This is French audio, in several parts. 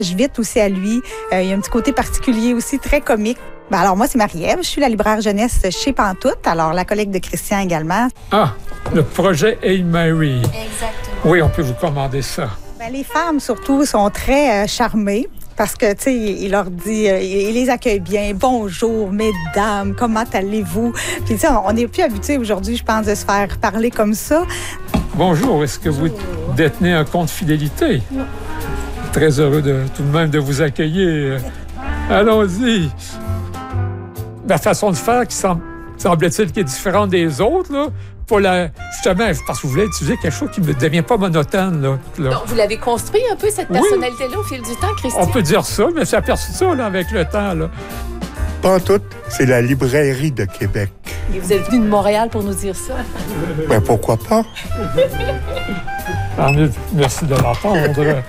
Je vite aussi à lui. Il y a un petit côté particulier aussi, très comique. Alors moi, c'est Marie-Ève. Je suis la libraire jeunesse chez Pantoute. Alors, la collègue de Christian également. Ah, le projet Hail Mary. Exactement. Oui, on peut vous commander ça. Les femmes, surtout, sont très charmées. Parce que, tu sais, il leur dit, il les accueille bien. Bonjour, mesdames, comment allez-vous? Puis, tu sais, on n'est plus habitué aujourd'hui, je pense, de se faire parler comme ça. Bonjour, est-ce que vous détenez un compte fidélité? Non. Très heureux tout de même de vous accueillir. Allons-y. La façon de faire qui semble-t-il qui est différente des autres, là. Justement, parce que vous voulez utiliser quelque chose qui ne devient pas monotone. Là. Donc, vous l'avez construit un peu, cette personnalité-là, au fil du temps, Christian? On peut dire ça, mais j'ai aperçu ça là, avec le temps. Là. Pantoute, c'est la librairie de Québec. Et vous êtes venu de Montréal pour nous dire ça? Ben, pourquoi pas? Merci de l'entendre.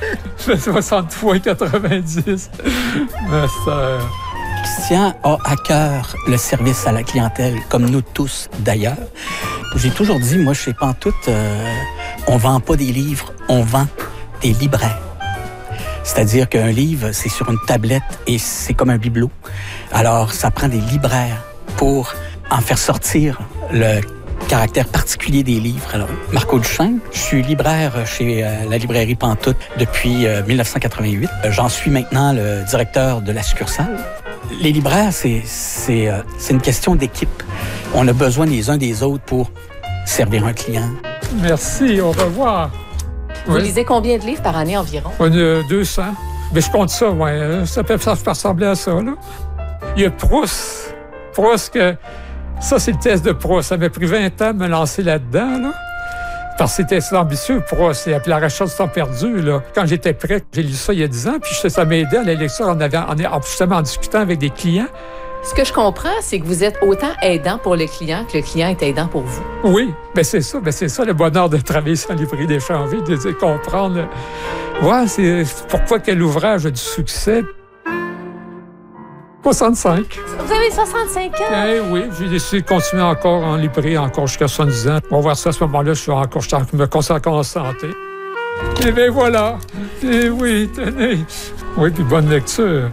63,90. Mais ça... Christian a à cœur le service à la clientèle, comme nous tous d'ailleurs. J'ai toujours dit, moi, chez Pantoute, on vend pas des livres, on vend des libraires. C'est-à-dire qu'un livre, c'est sur une tablette et c'est comme un bibelot. Alors, ça prend des libraires pour en faire sortir le caractère particulier des livres. Alors, Marco Duchesne, je suis libraire chez la librairie Pantoute depuis 1988. J'en suis maintenant le directeur de la succursale. Les libraires, c'est une question d'équipe. On a besoin les uns des autres pour servir un client. Merci, au revoir. Vous lisez combien de livres par année environ? 200. Mais je compte ça, ouais. Ça peut ressembler à ça, là. Il y a Proust. Proust, ça, c'est le test de Proust. Ça m'a pris 20 ans de me lancer là-dedans, là. Parce que c'était ambitieux, Proust. Et puis la recherche du temps perdu, là. Quand j'étais prêt, j'ai lu ça il y a 10 ans, puis ça m'a aidé à la lecture justement en discutant avec des clients. Ce que je comprends, c'est que vous êtes autant aidant pour le client que le client est aidant pour vous. Oui, bien c'est ça le bonheur de travailler sur la librairie d'Échange, de comprendre. Ouais, c'est pourquoi quel ouvrage a du succès. 65. Vous avez 65 ans? Oui, j'ai décidé de continuer encore en librairie, encore jusqu'à 70 ans. On va voir ça à ce moment-là, je me concentre encore en santé. Et bien voilà. Et oui, tenez. Oui, puis bonne lecture.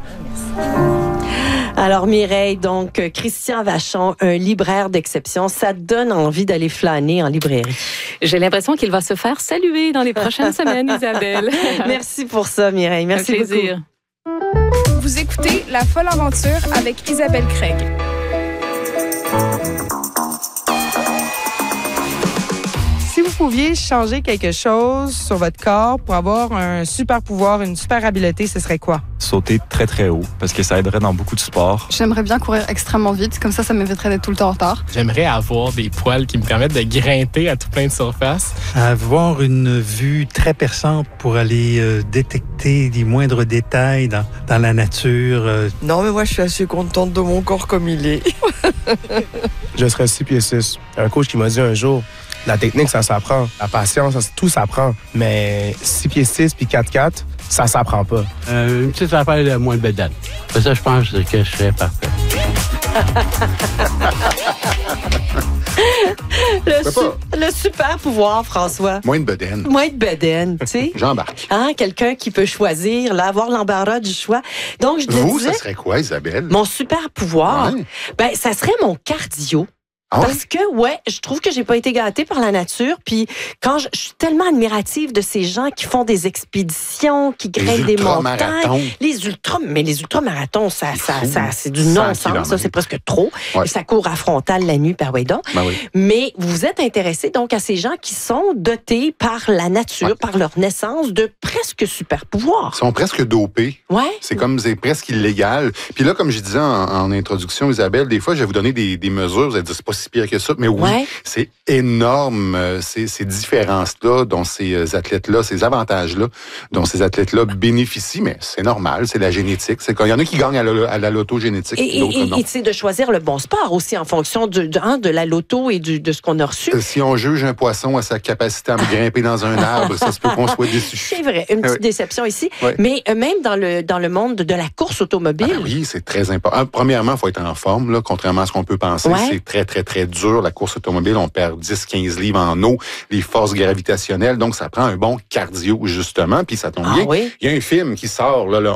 Alors Mireille, donc Christian Vachon, un libraire d'exception, ça donne envie d'aller flâner en librairie. J'ai l'impression qu'il va se faire saluer dans les prochaines semaines, Isabelle. Merci pour ça, Mireille. Merci beaucoup. Un plaisir. Vous écoutez La Folle Aventure avec Isabelle Craig. Si vous pouviez changer quelque chose sur votre corps pour avoir un super pouvoir, une super habileté, ce serait quoi? Sauter très, très haut, parce que ça aiderait dans beaucoup de sports. J'aimerais bien courir extrêmement vite, comme ça m'éviterait d'être tout le temps en retard. J'aimerais avoir des poils qui me permettent de grimper à tout plein de surfaces. Avoir une vue très perçante pour aller détecter les moindres détails dans la nature. Non, mais moi, je suis assez contente de mon corps comme il est. Je serais 6 pieds 6. Un coach qui m'a dit un jour, la technique, ça s'apprend. La patience, tout s'apprend. Mais 6 pieds 6 puis 4-4, ça s'apprend pas. Une petite affaire de moins de bédane. Ça, je pense que je serais parfait. Le super pouvoir, François. Moins de bedaine. Moins de bedaine, tu sais. J'embarque. Hein, quelqu'un qui peut choisir, là, avoir l'embarras du choix. Donc, je te disais, ça serait quoi, Isabelle? Mon super pouvoir, ça serait mon cardio. Ah Parce que, je trouve que j'ai pas été gâtée par la nature. Puis, quand je suis tellement admirative de ces gens qui font des expéditions, qui grimpent des montagnes. Les ultramarathons, ça, c'est du non-sens. Ça, c'est presque trop. Ouais. Et ça court à frontal la nuit, par donc. Oui. Mais vous êtes intéressé, donc, à ces gens qui sont dotés par la nature, par leur naissance, de presque super pouvoirs. Ils sont presque dopés. Ouais. C'est presque illégal. Puis là, comme je disais en introduction, Isabelle, des fois, je vais vous donner des mesures. Vous allez dire, c'est pas si pire que ça. Mais oui, c'est énorme, ces différences-là dont ces athlètes-là, ces avantages-là dont ces athlètes-là bénéficient. Mais c'est normal, c'est la génétique. Il y en a qui gagnent à la loto génétique, d'autres non. Et c'est de choisir le bon sport aussi en fonction de la loto et de ce qu'on a reçu. Si on juge un poisson à sa capacité à me grimper dans un arbre, ça se peut qu'on soit déçu. C'est vrai, une petite déception ici. Ouais. Mais même dans le monde de la course automobile. Oui, c'est très important. Premièrement, il faut être en forme, là, contrairement à ce qu'on peut penser. C'est très, très, très dur. La course automobile, on perd 10-15 livres en eau, les forces gravitationnelles. Donc, ça prend un bon cardio, justement. Puis ça tombe bien. Oui. Il y a un film qui sort, là, le